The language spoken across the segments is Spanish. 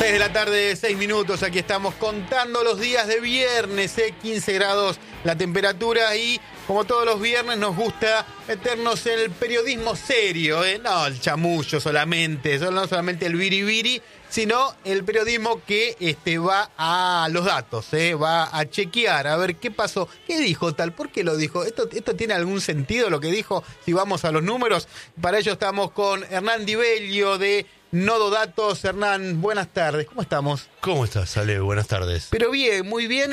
6 de la tarde, 6 minutos, aquí estamos contando los días de viernes, 15 grados la temperatura y como todos los viernes nos gusta meternos en el periodismo serio, no el chamullo solamente, no solamente el biribiri, sino el periodismo que va a los datos, va a chequear, a ver qué pasó, qué dijo tal, por qué lo dijo, esto tiene algún sentido lo que dijo, si vamos a los números. Para ello estamos con Hernán Di Bellio de Nodo Datos. Hernán, buenas tardes, ¿cómo estamos? ¿Cómo estás, Ale? Buenas tardes. Pero bien, muy bien,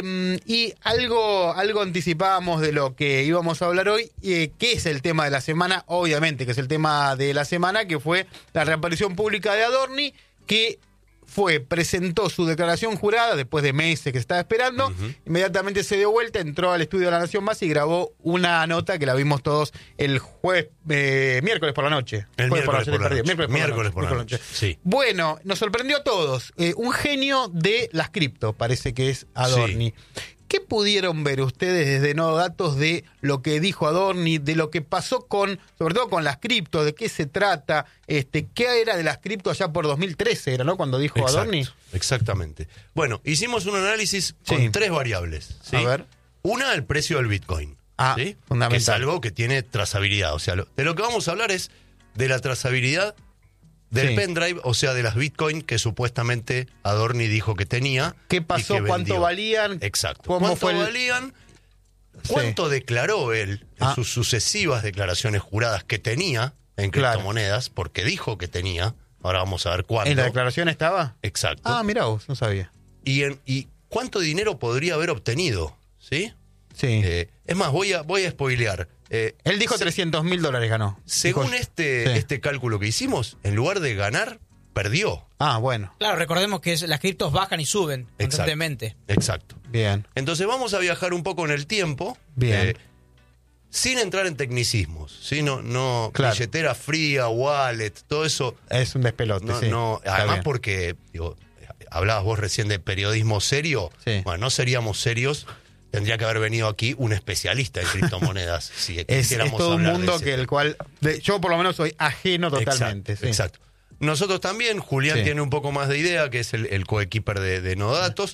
y algo anticipábamos de lo que íbamos a hablar hoy, que es el tema de la semana, obviamente que es el tema de la semana, que fue la reaparición pública de Adorni, que presentó su declaración jurada después de meses que se estaba esperando, inmediatamente se dio vuelta, entró al estudio de La Nación Más y grabó una nota que la vimos todos el miércoles por la noche. Miércoles por la noche. Sí. Bueno, nos sorprendió a todos. Un genio de las cripto, parece que es Adorni. Sí. ¿Qué pudieron ver ustedes desde Nodo Datos de lo que dijo Adorni, de lo que pasó sobre todo con las criptos, de qué se trata, qué era de las criptos allá por 2013, era, ¿no? Cuando dijo Adorni. Exactamente. Bueno, hicimos un análisis con tres variables, ¿sí? A ver. Una, el precio del Bitcoin, ¿sí? Fundamental. Que es algo que tiene trazabilidad. O sea, de lo que vamos a hablar es de la trazabilidad del pendrive, o sea, de las Bitcoin que supuestamente Adorni dijo que tenía. ¿Qué pasó? ¿Cuánto valían? Exacto. ¿Cuánto valían? ¿Cuánto declaró él en sus sucesivas declaraciones juradas que tenía en criptomonedas? Porque dijo que tenía. Ahora vamos a ver cuánto. ¿En la declaración estaba? Exacto. Ah, mirá vos, no sabía. ¿Y cuánto dinero podría haber obtenido? ¿Sí? Sí. Es más, voy a spoilear. Él dijo $300.000 ganó. Según este cálculo que hicimos, en lugar de ganar, perdió. Ah, bueno. Claro, recordemos que las criptos bajan y suben constantemente. Exacto. Bien. Entonces vamos a viajar un poco en el tiempo. Bien. Sin entrar en tecnicismos, ¿sí? No billetera fría, wallet, todo eso. Es un despelote, además porque, hablabas vos recién de periodismo serio. Sí. Bueno, no seríamos serios. Tendría que haber venido aquí un especialista en criptomonedas. Si es todo un mundo que el cual yo por lo menos soy ajeno totalmente. Exacto. Nosotros también, Julián tiene un poco más de idea, que es el coequiper de Nodo Datos,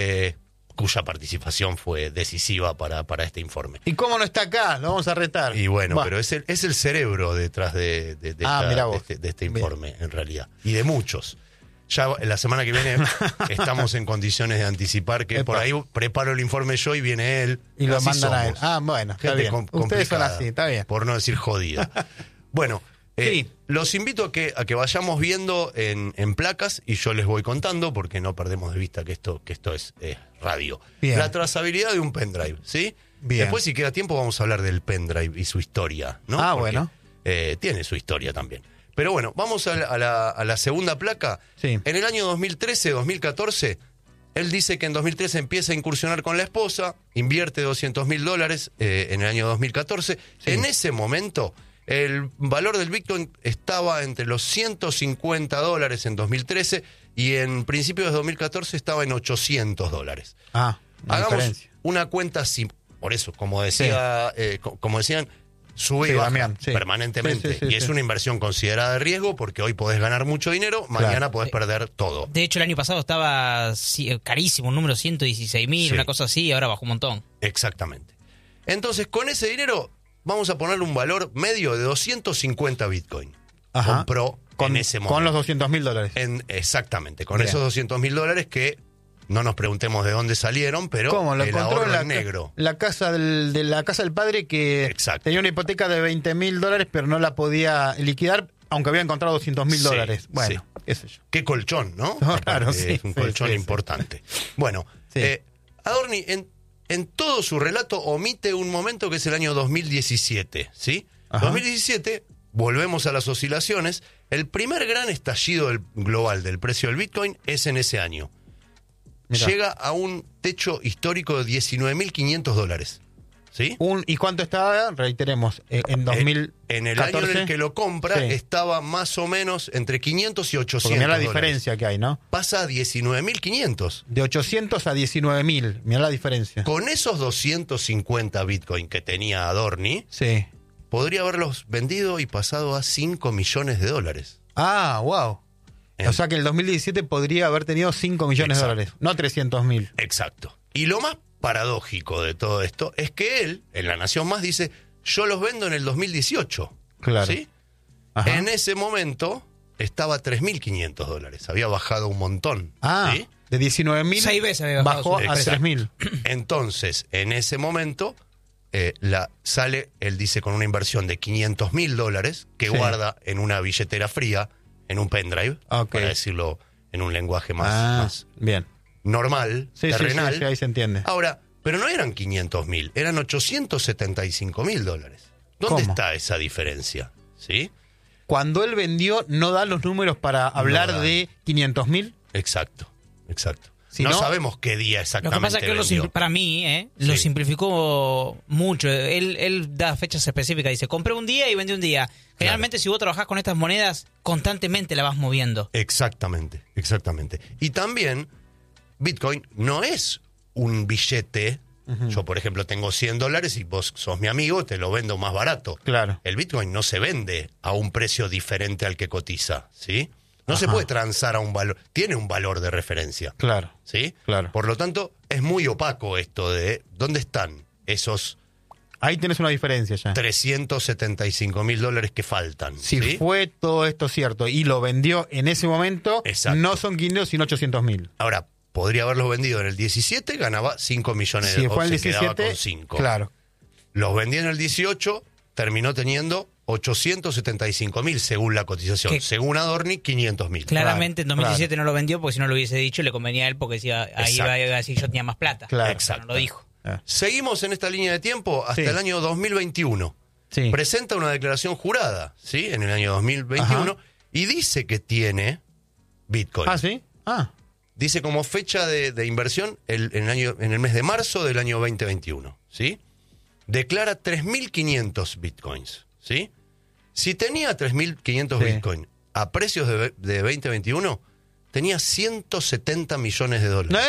cuya participación fue decisiva para este informe. ¿Y cómo no está acá? Lo vamos a retar. Y bueno, pero es el cerebro detrás de este informe, en realidad. Y de muchos. Ya la semana que viene estamos en condiciones de anticipar que por ahí preparo el informe yo y viene él. Y lo mandan a él. Ah, bueno, está bien. Ustedes son así, está bien. Por no decir jodida. Bueno, los invito a que vayamos viendo en placas y yo les voy contando porque no perdemos de vista que esto es radio. Bien. La trazabilidad de un pendrive, ¿sí? Bien. Después, si queda tiempo, vamos a hablar del pendrive y su historia, ¿no? Ah, porque, bueno. Tiene su historia también. Pero bueno, vamos a la segunda placa. Sí. En el año 2013-2014, él dice que en 2013 empieza a incursionar con la esposa, invierte $200.000 en el año 2014. Sí. En ese momento, el valor del Bitcoin estaba entre los $150 en 2013 y en principios de 2014 estaba en $800. Hagamos diferencia. Una cuenta simple. Por eso, como decían, sube y baja permanentemente. Y es una inversión considerada de riesgo porque hoy podés ganar mucho dinero, mañana podés perder todo. De hecho, el año pasado estaba carísimo, un número 116.000, una cosa así, y ahora bajó un montón. Exactamente. Entonces, con ese dinero vamos a ponerle un valor medio de 250 Bitcoin. Compró en ese momento. Con los $200.000. Exactamente, con esos $200.000 que no nos preguntemos de dónde salieron, pero ¿cómo? Lo el encontró ahorro en en negro. La casa del padre que tenía una hipoteca de $20.000, pero no la podía liquidar, aunque había encontrado $200.000. Bueno, qué sé yo. Qué colchón, ¿no? Claro, sí. Es un colchón importante. Bueno, Adorni en todo su relato omite un momento que es el año 2017, ¿sí? 2017, volvemos a las oscilaciones. El primer gran estallido global del precio del Bitcoin es en ese año. Mirá. Llega a un techo histórico de $19.500. ¿Sí? ¿Y cuánto estaba? Reiteremos, en 2014. En el año en el que lo compra estaba más o menos entre 500 y 800. Porque mirá la diferencia que hay, ¿no? Pasa a 19.500. De 800 a 19.000, mirá la diferencia. Con esos 250 Bitcoin que tenía Adorni, podría haberlos vendido y pasado a $5 millones. Ah, wow. O sea que en el 2017 podría haber tenido 5 millones de dólares, no 300.000. Exacto. Y lo más paradójico de todo esto es que él, en La Nación Más, dice, yo los vendo en el 2018. Claro. ¿Sí? Ajá. En ese momento estaba a $3.500. Había bajado un montón. ¿Sí? De 19.000 6 veces había bajado. bajó a Exacto. 3.000. Entonces, en ese momento, sale, él dice, con una inversión de $500.000 que Sí. guarda en una billetera fría, en un pendrive, Ok. para decirlo en un lenguaje más Bien. normal, Sí, terrenal. sí, ahí se entiende. Ahora, pero no eran 500.000, eran $875.000. ¿Dónde ¿Cómo? está esa diferencia? ¿Sí? Cuando él vendió, no da los números para hablar da. de 500.000. Exacto. Si no no, sabemos qué día Lo exactamente que pasa es que vendió. para mí, lo Sí. simplificó mucho. Él da fechas específicas. Dice, compré un día y vendí un día. Generalmente, si vos trabajás con estas monedas, constantemente la vas moviendo. Exactamente. Y también, Bitcoin no es un billete. Yo, por ejemplo, tengo $100 y vos sos mi amigo, te lo vendo más barato. Claro. El Bitcoin no se vende a un precio diferente al que cotiza, ¿sí? No se puede transar a un valor, tiene un valor de referencia, Claro. ¿sí? Claro. Por lo tanto, es muy opaco esto de dónde están esos Ahí tenés una diferencia ya. $375.000 que faltan. Si ¿sí? fue todo esto cierto y lo vendió en ese momento, Exacto. no son 500 sino 800.000. Ahora, podría haberlos vendido en el 17, ganaba 5 millones Si de fue en el se quedaba 17, con 5. claro. Los vendí en el 18, terminó teniendo 875.000 según la cotización. Que- Según Adorni, 500.000. Claramente en Claro, 2017 no lo vendió porque si no lo hubiese dicho le convenía a él porque decía, ahí Exacto. iba a decir yo tenía más plata. Claro. Exacto. No lo dijo. Seguimos en esta línea de tiempo hasta Sí. el año 2021. Sí. Presenta una declaración jurada, ¿sí? En el año 2021 Ajá. y dice que tiene Bitcoin. Ah, ¿sí? Ah, Dice como fecha de inversión en el mes de marzo del año 2021, ¿sí? Declara 3.500 Bitcoins, ¿sí? Si tenía 3.500 Sí. Bitcoin a precios de 2021, tenía $170 millones.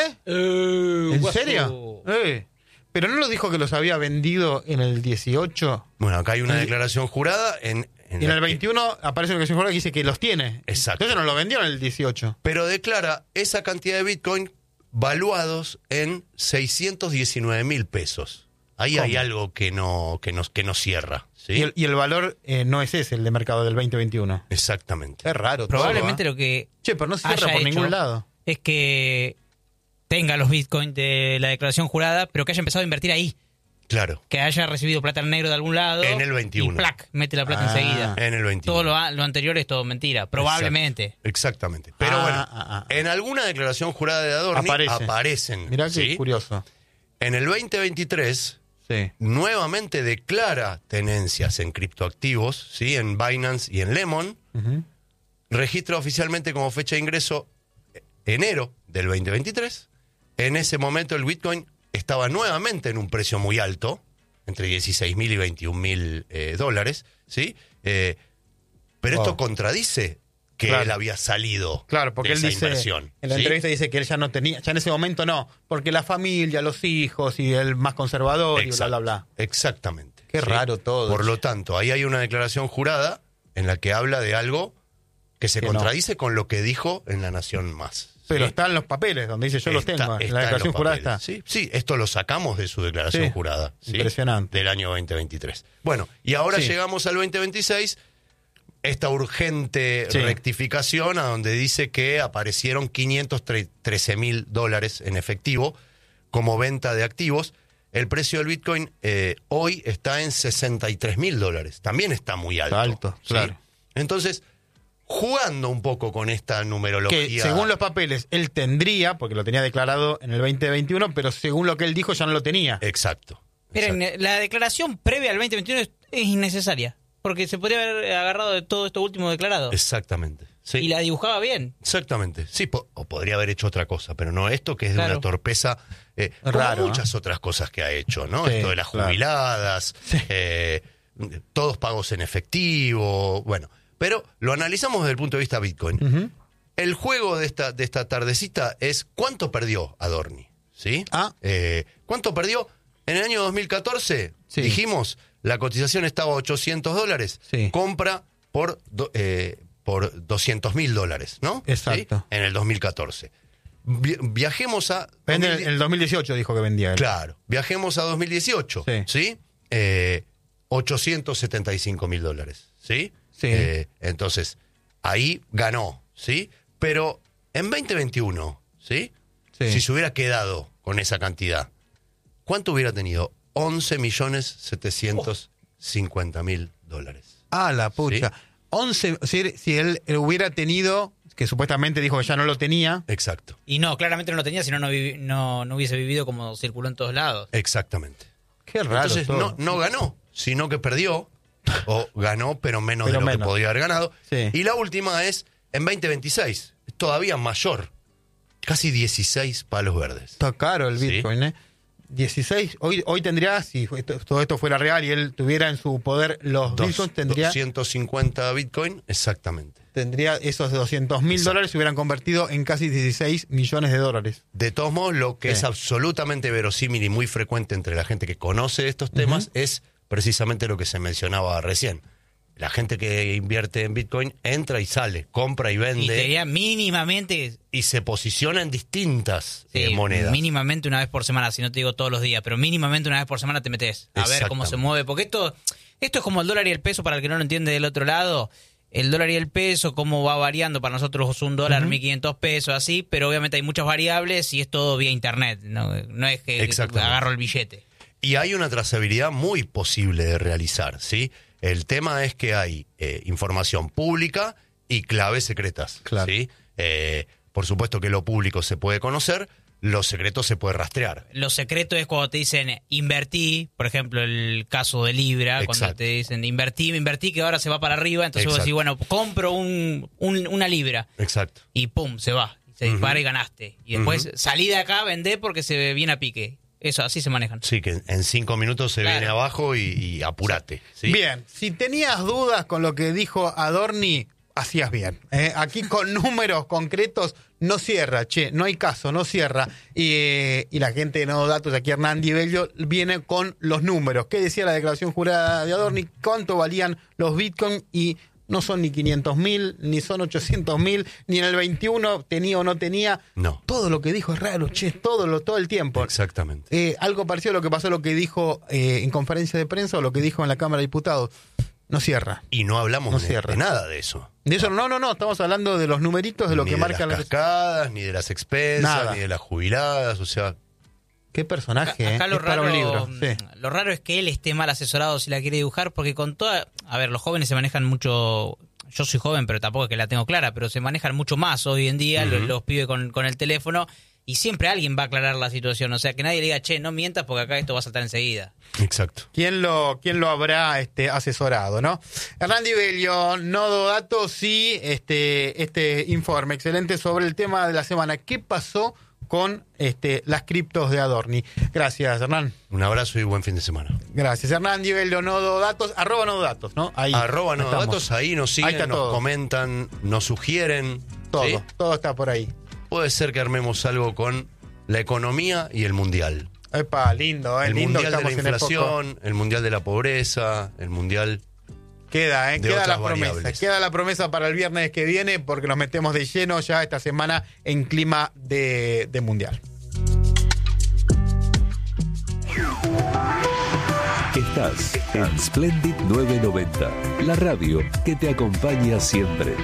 ¿En serio? ¿Pero no lo dijo que los había vendido en el 18? Bueno, acá hay una Sí. declaración jurada en Y en el 21 aparece lo que se que dice que los tiene. Exacto. Entonces no lo vendió en el 18. Pero declara esa cantidad de Bitcoin valuados en 619.000 pesos. Ahí hay ¿Cómo? algo que no cierra, ¿sí? Y el valor no es ese, el de mercado del 2021. Exactamente. Es raro. Probablemente todo, lo que Che, pero no cierra haya por hecho ningún lado. es que tenga los bitcoins de la declaración jurada, pero que haya empezado a invertir ahí. Claro. Que haya recibido plata en negro de algún lado. En el 21. Y plac, mete la plata Ah. enseguida. En el 21. Todo lo anterior es todo mentira. Probablemente. Exactamente. Pero bueno, en alguna declaración jurada de Adorni aparecen. Mirá qué ¿sí? curioso. En el 2023 Sí. nuevamente declara tenencias en criptoactivos, ¿sí? En Binance y en Lemon. Ujú. Registra oficialmente como fecha de ingreso enero del 2023. En ese momento el Bitcoin estaba nuevamente en un precio muy alto, entre 16.000 y 21.000 dólares, ¿sí? Pero esto contradice que Claro. él había salido Claro, porque de él esa dice, inversión. en la ¿sí? entrevista dice que él ya no tenía, ya en ese momento no, porque la familia, los hijos y el más conservador y bla, Exacto, bla, bla. Exactamente. Qué raro todo. Por lo tanto, ahí hay una declaración jurada en la que habla de algo que se Que no. contradice con lo que dijo en La Nación Más. Pero ¿sí? está en los papeles, donde dice yo los tengo. Está En en la declaración los jurada papeles, está. Sí, esto lo sacamos de su declaración Sí, jurada. ¿sí? impresionante. Del año 2023. Bueno, y ahora Sí. llegamos al 2026, esta urgente Sí. rectificación a donde dice que aparecieron $513.000 en efectivo como venta de activos. El precio del Bitcoin hoy está en $63.000. También está muy alto. Alto, ¿sí? claro. Entonces, jugando un poco con esta numerología. Que según los papeles él tendría, porque lo tenía declarado en el 2021, pero según lo que él dijo ya no lo tenía. Exacto. Miren, exacto. la declaración previa al 2021 es innecesaria. Porque se podría haber agarrado de todo esto último declarado. Exactamente. Sí. Y la dibujaba bien. Exactamente. Sí, o podría haber hecho otra cosa, pero no esto que es de Claro. una torpeza, como Raro, muchas otras cosas que ha hecho, ¿no? Sí, Esto de las claro. jubiladas, Sí. todos pagos en efectivo, bueno. Pero lo analizamos desde el punto de vista Bitcoin. Ujú. El juego de esta tardecita es ¿cuánto perdió Adorni? ¿Sí? Ah. ¿Cuánto perdió? En el año 2014, Sí. dijimos, la cotización estaba a $800. Sí. Compra por por $200.000, ¿no? Exacto. ¿Sí? En el 2014. Viajemos a... En el 2018 dijo que vendía él. Claro. Viajemos a 2018, ¿sí? $875.000, ¿sí? Sí. Entonces, ahí ganó, ¿sí? Pero en 2021, ¿sí? Sí. Si se hubiera quedado con esa cantidad, ¿cuánto hubiera tenido? $11.750.000. Ah, la pucha. ¿Sí? 11, si él hubiera tenido, que supuestamente dijo que ya no lo tenía. Exacto. Y no, claramente no lo tenía, si no hubiese vivido como circuló en todos lados. Exactamente. Qué raro. Entonces todo. no ganó, sino que perdió, o ganó, pero menos de lo que podría haber ganado. Sí. Y la última es en 2026, todavía mayor, casi 16 palos verdes. Está caro el Bitcoin, Sí. 16, hoy tendría, si todo esto fuera real y él tuviera en su poder los Bitcoins, tendría 250 Bitcoin, exactamente. tendría esos $200.000 se hubieran convertido en casi $16 millones. De todos modos, lo que Sí. es absolutamente verosímil y muy frecuente entre la gente que conoce estos temas es precisamente lo que se mencionaba recién. La gente que invierte en Bitcoin entra y sale, compra y Y te vende diría mínimamente, y se posiciona en distintas sí, monedas. mínimamente una vez por semana, si no te digo todos los días, pero mínimamente una vez por semana te metes a ver cómo se Exactamente. mueve. Porque esto es como el dólar y el peso, para el que no lo entiende del otro lado. El dólar y el peso, cómo va variando, para nosotros $1, 1.500 pesos, así, pero obviamente hay muchas variables y es todo vía internet, no es que Exactamente. agarro el billete. Y hay una trazabilidad muy posible de realizar, ¿sí? El tema es que hay información pública y claves secretas, Claro. ¿sí? Por supuesto que lo público se puede conocer, lo secreto se puede rastrear. Lo secreto es cuando te dicen invertí, por ejemplo, el caso de Libra, cuando Exacto. te dicen invertí que ahora se va para arriba, entonces vos Exacto. decís, bueno, compro una Libra Exacto. y pum, se va, se dispara y ganaste. Y después salí de acá, vendé porque se viene a pique. Eso, así se manejan. Sí, que en 5 minutos se Claro. viene abajo y apurate. ¿Sí? Bien, si tenías dudas con lo que dijo Adorni, hacías bien. Aquí con números concretos no cierra, no hay caso, no cierra. Y la gente de Nodo Datos, aquí Hernán Di Bello, viene con los números. ¿Qué decía la declaración jurada de Adorni? ¿Cuánto valían los Bitcoin? Y no son ni 500.000, ni son 800.000, ni en el 21 tenía o no tenía. No. Todo lo que dijo es raro, todo el tiempo. Exactamente. Algo parecido a lo que pasó, lo que dijo en conferencia de prensa o lo que dijo en la Cámara de Diputados. No cierra. Y no hablamos No de cierra. nada de eso. De eso no, estamos hablando de los numeritos, de lo Ni que de marca las cascadas, ni de las expensas, Nada. ni de las jubiladas, o sea... Qué personaje, Acá lo es para raro, un libro. Sí. lo raro es que él esté mal asesorado si la quiere dibujar, porque con toda... A ver, los jóvenes se manejan mucho... Yo soy joven, pero tampoco es que la tengo clara, pero se manejan mucho más hoy en día los pibes con el teléfono, y siempre alguien va a aclarar la situación. O sea, que nadie le diga, che, no mientas porque acá esto va a saltar enseguida. Exacto. ¿Quién lo habrá asesorado, no? Hernán Di Bello, Nodo Datos y este informe excelente sobre el tema de la semana. ¿Qué pasó con las criptos de Adorni? Gracias, Hernán. Un abrazo y buen fin de semana. Gracias, Hernán Di Bello, Nodo Datos, @Nodo Datos, ¿no? Ahí @Nodo estamos. Datos, ahí nos Ahí siguen, está nos todo. comentan, nos sugieren. Todo, ¿sí? todo está por ahí. Puede ser que armemos algo con la economía y el mundial. Epa, lindo, El lindo que mundial de la estamos en el foco. inflación, el mundial de la pobreza, el mundial... Queda de queda la otras promesa. variables. Queda la promesa para el viernes que viene porque nos metemos de lleno ya esta semana en clima de mundial. Estás en Splendid 990, la radio que te acompaña siempre.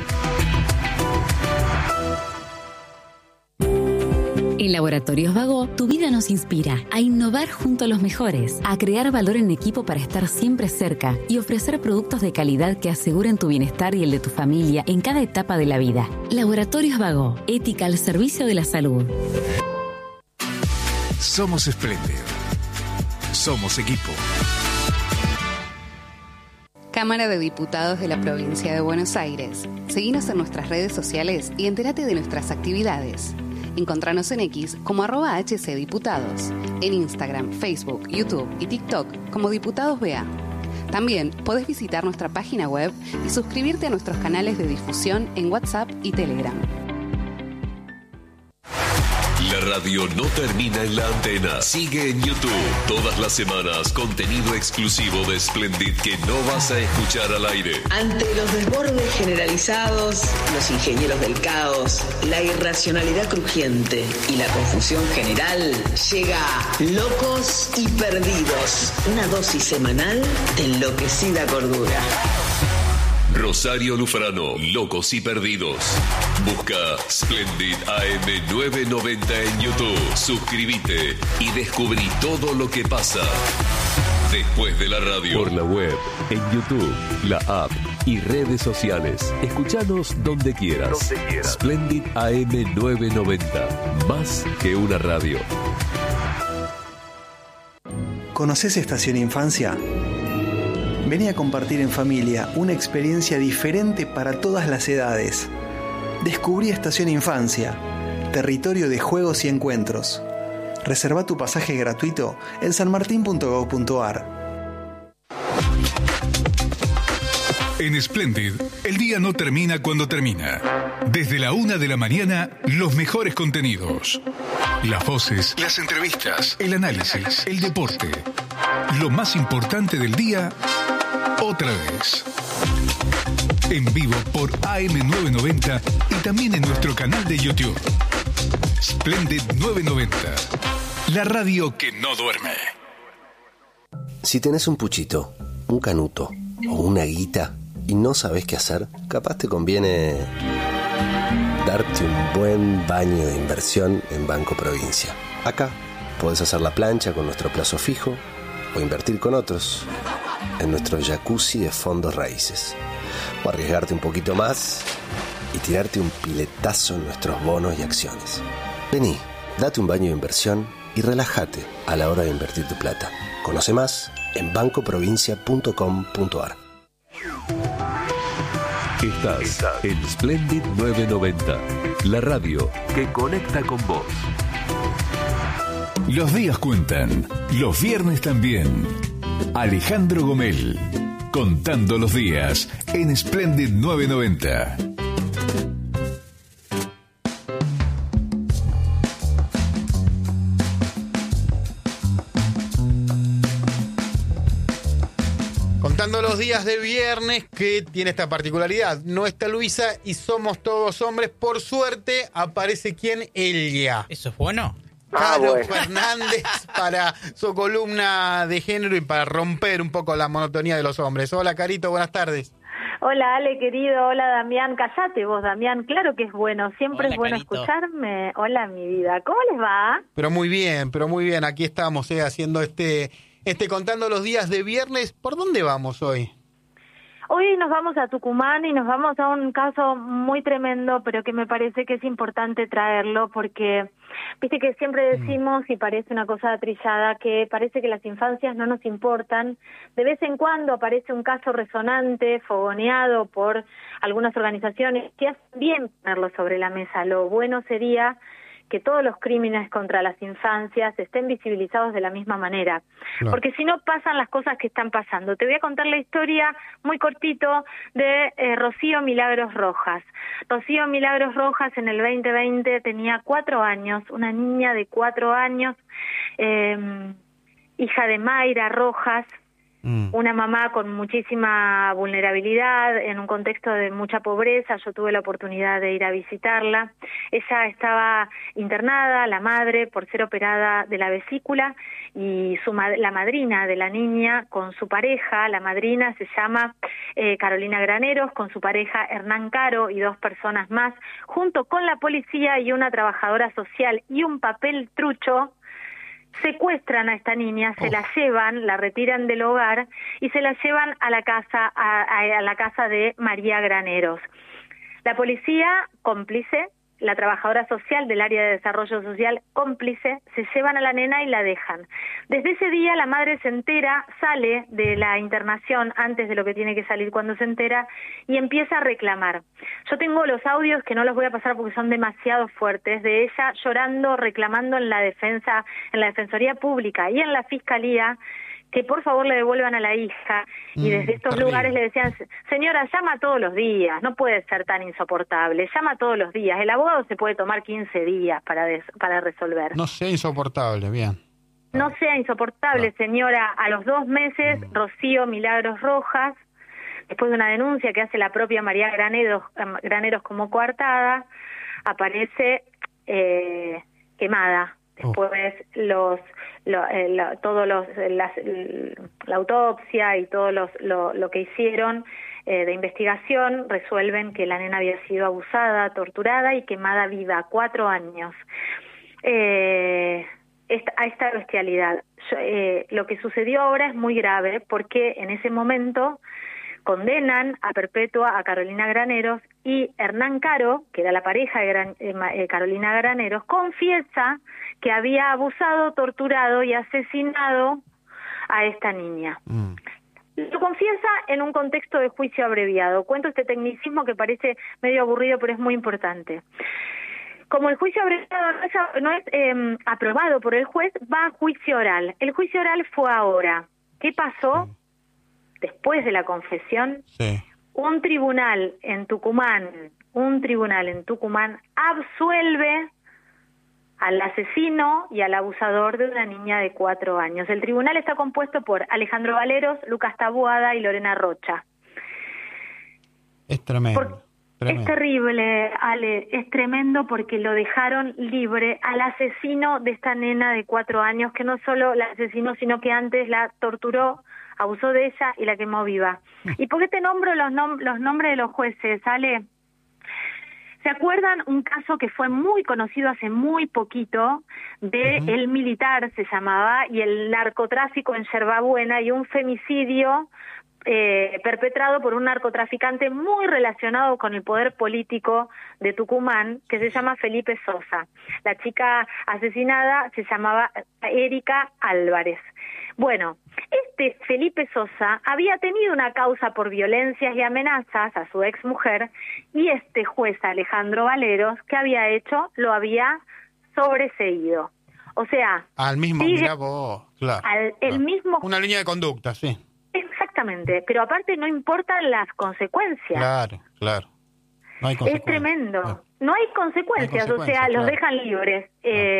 En Laboratorios Vago, tu vida nos inspira a innovar junto a los mejores, a crear valor en equipo para estar siempre cerca y ofrecer productos de calidad que aseguren tu bienestar y el de tu familia en cada etapa de la vida. Laboratorios Vago, ética al servicio de la salud. Somos Splendid. Somos equipo. Cámara de Diputados de la Provincia de Buenos Aires. Seguinos en nuestras redes sociales y entérate de nuestras actividades. Encontranos en X como @HCDiputados, en Instagram, Facebook, YouTube y TikTok como Diputados BA. También podés visitar nuestra página web y suscribirte a nuestros canales de difusión en WhatsApp y Telegram. La radio no termina en la antena. Sigue en YouTube. Todas las semanas, contenido exclusivo de Splendid que no vas a escuchar al aire. Ante los desbordes generalizados, los ingenieros del caos, la irracionalidad crujiente y la confusión general, llega Locos y Perdidos. Una dosis semanal de enloquecida cordura. Rosario Lufrano, Locos y Perdidos. Busca Splendid AM 990 en YouTube. Suscríbete y descubrí todo lo que pasa después de la radio. Por la web, en YouTube, la app y redes sociales. Escuchanos donde quieras. Splendid AM 990. Más que una radio. ¿Conoces Estación Infancia? Vení a compartir en familia una experiencia diferente para todas las edades. Descubrí Estación Infancia, territorio de juegos y encuentros. Reserva tu pasaje gratuito en sanmartin.gov.ar. En Splendid, el día no termina cuando termina. Desde la 1 de la mañana, los mejores contenidos. Las voces, las entrevistas, el análisis, el deporte. Lo más importante del día, otra vez. En vivo por AM990 y también en nuestro canal de YouTube. Splendid 990. La radio que no duerme. Si tenés un puchito, un canuto o una guita y no sabés qué hacer, capaz te conviene darte un buen baño de inversión en Banco Provincia. Acá podés hacer la plancha con nuestro plazo fijo o invertir con otros en nuestro jacuzzi de fondos raíces, o arriesgarte un poquito más y tirarte un piletazo en nuestros bonos y acciones. Vení, date un baño de inversión y relájate a la hora de invertir tu plata. Conoce más en bancoprovincia.com.ar. Estás en Splendid 990, la radio que conecta con vos. Los días cuentan, los viernes también. Alejandro Gomel, contando los días en Splendid 990. Contando los días de viernes, que tiene esta particularidad. No está Luisa y somos todos hombres. Por suerte, aparece quien, ella. ¿Eso es bueno? Caro Fernández para su columna de género y para romper un poco la monotonía de los hombres. Hola, Carito, buenas tardes. Hola, Ale, querido. Hola, Damián. Callate vos, Damián. Claro que es bueno. Siempre Hola, es bueno Carito. Escucharme. Hola, mi vida. ¿Cómo les va? Pero muy bien. Aquí estamos, haciendo contando los días de viernes. ¿Por dónde vamos hoy? Hoy nos vamos a Tucumán y nos vamos a un caso muy tremendo, pero que me parece que es importante traerlo porque, viste que siempre decimos, y parece una cosa trillada, que parece que las infancias no nos importan. De vez en cuando aparece un caso resonante, fogoneado por algunas organizaciones que hacen bien ponerlo sobre la mesa. Lo bueno sería que todos los crímenes contra las infancias estén visibilizados de la misma manera. Claro. Porque si no pasan las cosas que están pasando. Te voy a contar la historia muy cortito de Rocío Milagros Rojas. Rocío Milagros Rojas en el 2020 tenía 4 años, una niña de 4 años, hija de Mayra Rojas, una mamá con muchísima vulnerabilidad, en un contexto de mucha pobreza. Yo tuve la oportunidad de ir a visitarla. Ella estaba internada, la madre, por ser operada de la vesícula, y la madrina de la niña con su pareja, la madrina se llama Carolina Graneros, con su pareja Hernán Caro y 2 personas más, junto con la policía y una trabajadora social y un papel trucho, secuestran a esta niña, se la llevan, la retiran del hogar y se la llevan a la casa a la casa de María Graneros. La policía, cómplice, la trabajadora social del área de desarrollo social, cómplice, se llevan a la nena y la dejan. Desde ese día la madre se entera, sale de la internación antes de lo que tiene que salir cuando se entera y empieza a reclamar. Yo tengo los audios que no los voy a pasar porque son demasiado fuertes, de ella llorando, reclamando en la defensoría pública y en la fiscalía que por favor le devuelvan a la hija, y desde estos lugares le decían, señora, llama todos los días, no puede ser tan insoportable, llama todos los días, el abogado se puede tomar 15 días para resolver. No sea insoportable, bien. No sea insoportable, señora. A los 2 meses, Rocío Milagros Rojas, después de una denuncia que hace la propia María Graneros como coartada, aparece quemada. Después la autopsia y todo lo que hicieron de investigación resuelven que la nena había sido abusada, torturada y quemada viva, 4 años. A esta bestialidad. Lo que sucedió ahora es muy grave porque en ese momento condenan a perpetua a Carolina Graneros, y Hernán Caro, que era la pareja de Carolina Graneros, confiesa que había abusado, torturado y asesinado a esta niña. Lo confiesa en un contexto de juicio abreviado. Cuento este tecnicismo que parece medio aburrido, pero es muy importante. Como el juicio abreviado no es aprobado por el juez, va a juicio oral. El juicio oral fue ahora. ¿Qué pasó? Después de la confesión, un tribunal en Tucumán absuelve al asesino y al abusador de una niña de 4 años. El tribunal está compuesto por Alejandro Valeros, Lucas Taboada y Lorena Rocha. Es tremendo. Es terrible, Ale, es tremendo porque lo dejaron libre al asesino de esta nena de 4 años, que no solo la asesinó, sino que antes la torturó, abusó de ella y la quemó viva. ¿Y por qué te nombro los nombres de los jueces, Ale? ¿Se acuerdan un caso que fue muy conocido hace muy poquito de El Militar, se llamaba, y el narcotráfico en Yerbabuena, y un femicidio perpetrado por un narcotraficante muy relacionado con el poder político de Tucumán, que se llama Felipe Sosa? La chica asesinada se llamaba Erika Álvarez. Bueno, este Felipe Sosa había tenido una causa por violencias y amenazas a su exmujer, y este juez Alejandro Valeros, ¿qué había hecho? Lo había sobreseído. O sea, al mismo, mira vos, claro. Mismo. Una línea de conducta, sí. Exactamente, pero aparte no importan las consecuencias. Claro. No hay consecuencias. Es tremendo. No hay consecuencias, o sea, los dejan libres.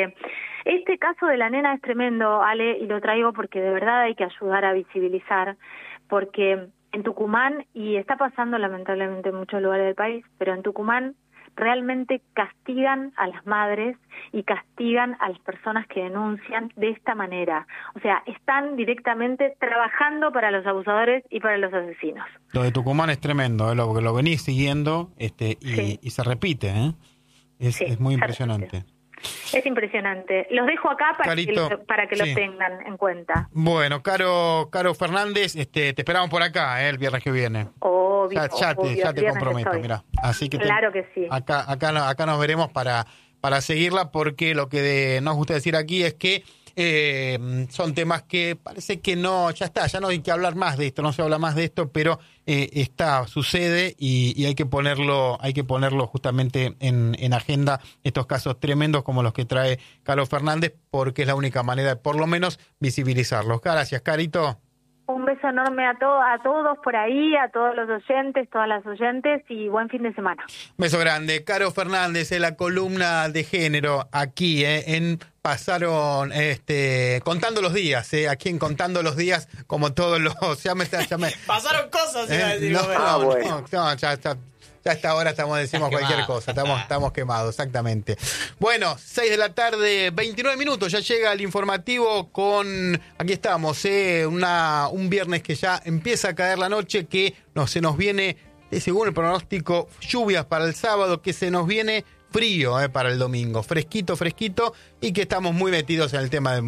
Este caso de la nena es tremendo, Ale, y lo traigo porque de verdad hay que ayudar a visibilizar, porque en Tucumán, y está pasando lamentablemente en muchos lugares del país, pero en Tucumán realmente castigan a las madres y castigan a las personas que denuncian de esta manera. O sea, están directamente trabajando para los abusadores y para los asesinos. Lo de Tucumán es tremendo, porque lo venís siguiendo y se repite, es muy impresionante. Es impresionante. Los dejo acá para que lo tengan en cuenta. Bueno, Caro Fernández, te esperamos por acá el viernes que viene. Obvio, ya te comprometo, mira. Así que claro que sí. Acá nos veremos para seguirla, porque lo que nos gusta decir aquí es que son temas que parece que no no hay que hablar más de esto, no se habla más de esto, pero sucede y hay que ponerlo justamente en agenda, estos casos tremendos como los que trae Caro Fernández, porque es la única manera de por lo menos visibilizarlos. Gracias, Carito. Un beso enorme a todos por ahí, a todos los oyentes, todas las oyentes, y buen fin de semana. Beso grande. Caro Fernández, en la columna de género, aquí en Pasaron, Contando los Días, aquí en Contando los Días, como todos los... Pasaron cosas, iba a decir. Ya a esta hora decimos cualquier cosa, estamos quemados, exactamente. Bueno, 6 de la tarde, 29 minutos, ya llega el informativo aquí estamos, un viernes que ya empieza a caer la noche, que se nos viene, según el pronóstico, lluvias para el sábado, que se nos viene frío para el domingo, fresquito, y que estamos muy metidos en el tema de